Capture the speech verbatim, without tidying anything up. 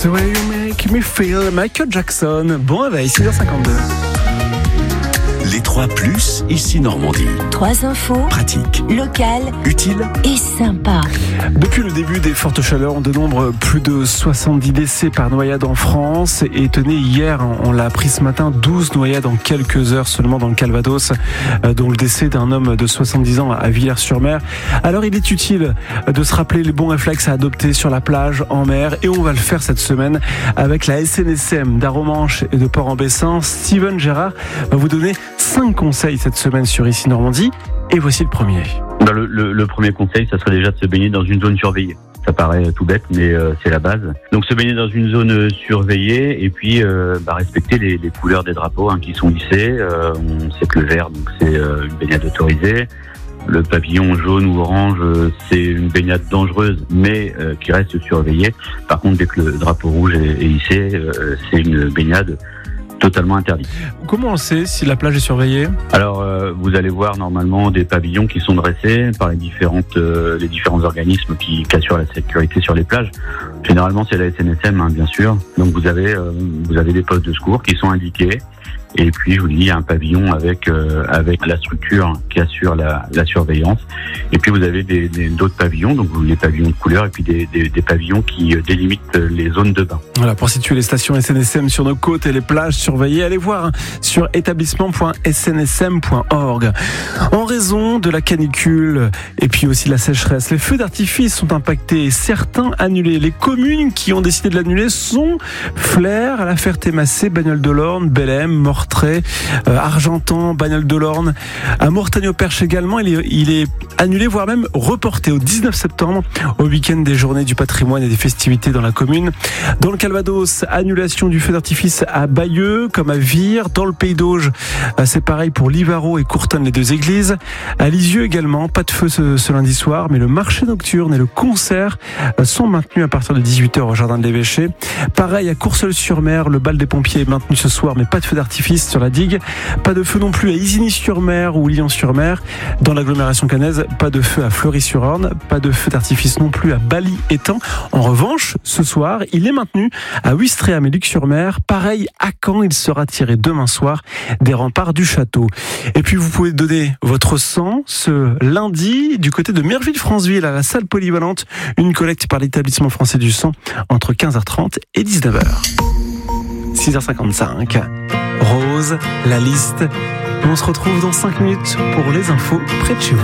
The way you make me feel, Michael Jackson. Bon réveil, six heures cinquante-deux. Les trois plus, ici Normandie. Trois infos. Pratique. Locales. Utile. Et sympa. Depuis le début des fortes chaleurs, on dénombre plus de soixante-dix décès par noyade en France. Et tenez, hier, on l'a appris ce matin, douze noyades en quelques heures seulement dans le Calvados, dont le décès d'un homme de soixante-dix ans à Villers-sur-Mer. Alors il est utile de se rappeler les bons réflexes à adopter sur la plage, en mer. Et on va le faire cette semaine avec la S N S M d'Arromanches et de Port-en-Bessin. Steven Gérard va vous donner cinq conseils cette semaine sur Ici Normandie. Et voici le premier. Ben le, le, le premier conseil, ça serait déjà de se baigner dans une zone surveillée. Ça paraît tout bête, mais euh, c'est la base. Donc se baigner dans une zone surveillée et puis euh, bah, respecter les, les couleurs des drapeaux hein, qui sont hissés. Euh, on sait que le vert, donc c'est euh, une baignade autorisée. Le pavillon jaune ou orange, euh, c'est une baignade dangereuse, mais euh, qui reste surveillée. Par contre, dès que le drapeau rouge est, est hissé, euh, c'est une baignade totalement interdit. Comment on sait si la plage est surveillée ? Alors, euh, vous allez voir normalement des pavillons qui sont dressés par les différentes, euh, les différents organismes qui, qui assurent la sécurité sur les plages. Généralement, c'est la S N S M, hein, bien sûr. Donc, vous avez, euh, vous avez des postes de secours qui sont indiqués. Et puis, je vous dis, il y a un pavillon avec euh, avec la structure qui assure la, la surveillance. Et puis, vous avez des, des, d'autres pavillons, donc les pavillons de couleur, et puis des, des, des pavillons qui délimitent les zones de bain. Voilà, pour situer les stations S N S M sur nos côtes et les plages surveillées, allez voir hein, sur établissement point s n s m point org. En raison de la canicule et puis aussi de la sécheresse, les feux d'artifice sont impactés et certains annulés. Les communes qui ont décidé de l'annuler sont Flers, La Ferté-Macé, Bagnoles-de-l'Orne, Bellem, Mortray, euh, Argentan, Bagnoles-de-l'Orne. À Mortagne-au-Perche également, il est, il est annulé, voire même reporté au dix-neuf septembre, au week-end des journées du patrimoine et des festivités dans la commune. Dans le Calvados, annulation du feu d'artifice à Bayeux, comme à Vire. Dans le Pays d'Auge, c'est pareil pour Livarot et Courtonne, les deux églises. À Lisieux également, pas de feu ce, ce lundi soir, mais le marché nocturne et le concert sont maintenus à partir de dix-huit heures au jardin de l'Évêché. Pareil à Courseulles-sur-Mer, le bal des pompiers est maintenu ce soir, mais pas de feu d'artifice sur la digue. Pas de feu non plus à Isigny-sur-Mer ou Lyon-sur-Mer. Dans l'agglomération caennaise, pas de feu à Fleury-sur-Orne, pas de feu d'artifice non plus à Bali-Étang. En revanche, ce soir, il est maintenu à Ouistreham et Luc-sur-Mer. Pareil à Caen, il sera tiré demain soir des remparts du château. Et puis vous pouvez donner votre sang ce lundi du côté de Merville-Franceville à la salle polyvalente. Une collecte par l'établissement français du sang entre quinze heures trente et dix-neuf heures. six heures cinquante-cinq. Rose, la liste. On se retrouve dans cinq minutes pour les infos près de chez vous.